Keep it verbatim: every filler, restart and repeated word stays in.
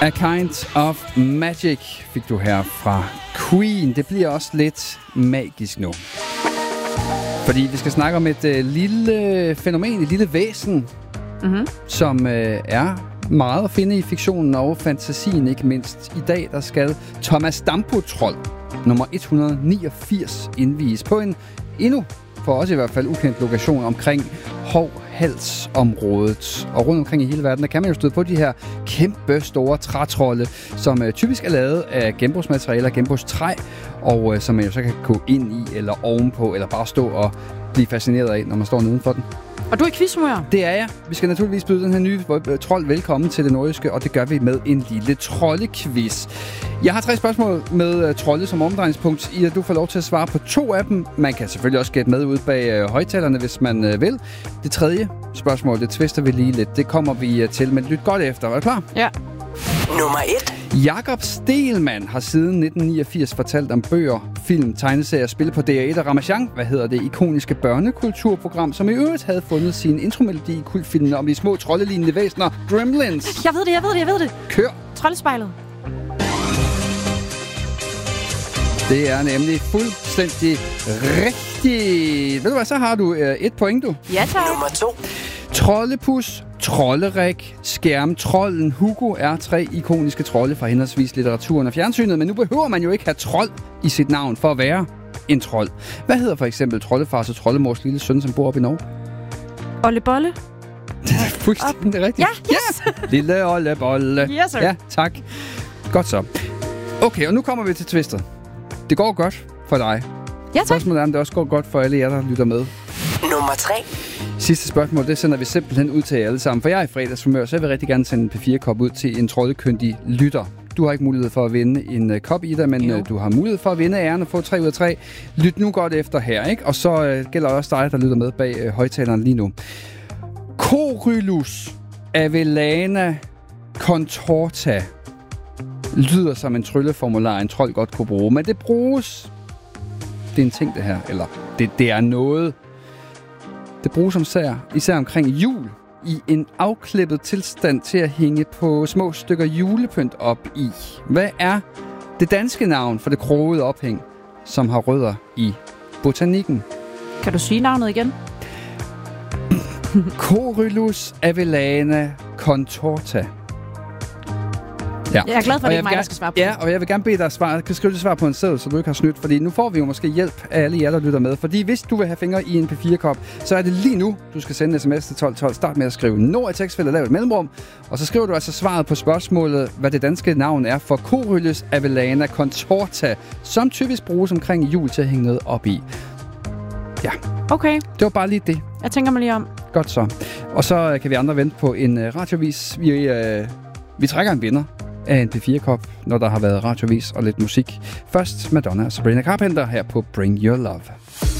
A Kind of Magic fik du her fra Queen. Det bliver også lidt magisk nu. Fordi vi skal snakke om et øh, lille fænomen, et lille væsen, mm-hmm. som øh, er meget at finde i fiktionen og fantasien, ikke mindst. I dag der skal Thomas Dampo-Trold, nummer et hundrede niogfirs, indvies på en endnu, for os i hvert fald, ukendt lokation omkring Hov-Hals-området. Og rundt omkring i hele verden, der kan man jo støde på de her kæmpe store trætrolde, som øh, typisk er lavet af genbrugsmaterialer, genbrugstræ, og øh, som man jo så kan gå ind i, eller ovenpå, eller bare stå og blive fascineret af, når man står nedenfor den. Og du er i quizhumør? Det er jeg. Vi skal naturligvis byde den her nye trold velkommen til det nordiske, og det gør vi med en lille troldequiz. Jeg har tre spørgsmål med uh, trolde som omdrejningspunkt. I at du får lov til at svare på to af dem. Man kan selvfølgelig også gætte med ud bag uh, højtalerne, hvis man uh, vil. Det tredje spørgsmål, det twister vi lige lidt. Det kommer vi uh, til, men lyt godt efter. Er du klar? Ja. Nummer et. Jakob Stegelmann har siden nitten niogfirs fortalt om bøger, film, tegneserier, spil på D R et og Ramachan, hvad hedder det ikoniske børnekulturprogram, som i øvrigt havde fundet sin intromelodi i kultfilmen om de små troldelignende væsener, Gremlins. Jeg ved det, jeg ved det, jeg ved det. Kør. Troldespejlet. Det er nemlig fuldstændig rigtigt. Ved du hvad, så har du øh, et point, du. Ja, tak. Nummer to. Trollepus, Trolderik, Skærmtrolden, Hugo er tre ikoniske trolde fra henholdsvis litteraturen og fjernsynet, men nu behøver man jo ikke have trold i sit navn for at være en trold. Hvad hedder for eksempel Troldefars og Troldemors lille søn, som bor oppe i Norge? Ollebolle. Det er fuldstændig rigtigt. Ja, yes. Ja, lille Ollebolle. Yes, sir. Ja, tak. Godt så. Okay, og nu kommer vi til twistet. Det går godt for dig. Ja, tak. Spørgsmålet er, om det også går godt for alle jer, der lytter med. Nummer tre. Sidste spørgsmål, det sender vi simpelthen ud til jer alle sammen. For jeg er i fredagshumør, så jeg vil rigtig gerne sende en P fire kop ud til en troldekyndig lytter. Du har ikke mulighed for at vinde en uh, kop i dig, men uh, du har mulighed for at vinde æren og få tre ud af tre. Lyt nu godt efter her, ikke? Og så uh, gælder også dig, der lytter med bag uh, højtaleren lige nu. Corylus avellana contorta lyder som en trylleformular, en trold godt kunne bruge, men det bruges... Det er en ting, det her. Eller det, det er noget... Det bruges især, især omkring jul i en afklippet tilstand til at hænge på små stykker julepynt op i. Hvad er det danske navn for det krogede ophæng, som har rødder i botanikken? Kan du sige navnet igen? Corylus avellana contorta. Ja. Jeg er glad for, at det Og ikke jeg er mig, vil der skal svare på. Ja, og jeg vil gerne bede dig at svare. Kan skrive det svar på en seddel, så du ikke har snydt. Fordi nu får vi jo måske hjælp af alle jer, der lytter med. Fordi hvis du vil have fingre i en P fire kop, så er det lige nu, du skal sende sms til tolv tolv. Start med at skrive Nord i tekstfeltet, lav et mellemrum. Og så skriver du altså svaret på spørgsmålet, hvad det danske navn er for Corylus avellana contorta, som typisk bruges omkring jul til at hænge noget op i. Ja. Okay. Det var bare lige det. Jeg tænker mig lige om. Godt så. Og så kan vi andre vente på en uh, radiovis. Vi, uh, vi trækker en vinder af en P fire kop, når der har været radiovis og lidt musik. Først Madonna og Sabrina Carpenter her på Bring Your Love.